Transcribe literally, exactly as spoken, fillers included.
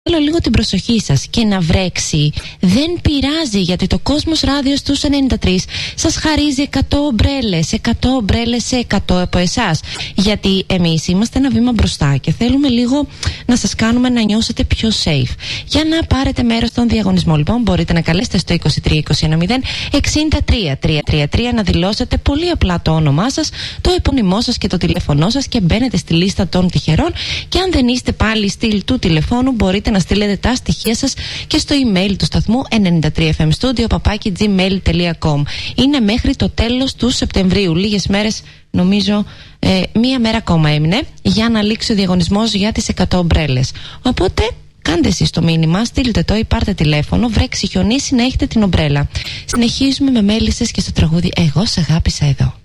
θέλω λίγο την προσοχή σας. Και να βρέξει δεν πειράζει, γιατί το Κόσμος Ράδιο στους ενενήντα τρία σας χαρίζει εκατό ομπρέλες, εκατό ομπρέλες σε εκατό από εσάς. Γιατί εμείς είμαστε ένα βήμα μπροστά και θέλουμε λίγο να σας κάνουμε να νιώσετε πιο safe. Για να πάρετε μέρος στον διαγωνισμό, λοιπόν, μπορείτε να καλέσετε στο είκοσι τρία είκοσι ένα μηδέν εξήντα τρία τριακόσια τριάντα τρία, να δηλώσετε πολύ απλά το όνομά σας, το επώνυμό σας και το τηλέφωνό σας και μπαίνετε στη λίστα των τυχερών. Και αν δεν είστε πάλι στυλ του τηλεφώνου, μπορείτε να στείλετε τα στοιχεία σας και στο email του σταθμού ενενήντα τρία εφ εμ studio παπάκι gmail τελεία com. Είναι μέχρι το τέλος του Σεπτεμβρίου. Λίγες μέρες, νομίζω, ε, μία μέρα ακόμα έμεινε για να λήξει ο διαγωνισμός για τις εκατό ομπρέλες. Οπότε κάντε εσείς το μήνυμα, στείλτε το ή πάρτε τηλέφωνο, βρέξει, χιονίσει, να έχετε την ομπρέλα. Συνεχίζουμε με μέλισσες και στο τραγούδι «Εγώ σ' αγάπησα εδώ».